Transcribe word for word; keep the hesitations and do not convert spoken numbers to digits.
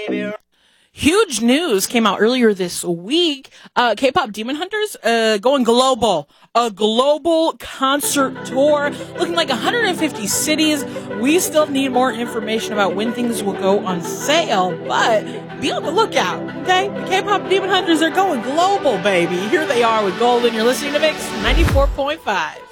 Huge news came out earlier this week. Uh, K-pop Demon Hunters uh, going global. A global concert tour looking like one hundred fifty cities. We still need more information about when things will go on sale, but be on the lookout, okay? The K-pop Demon Hunters are going global, baby. Here they are with Golden. You're listening to Mix ninety-four point five.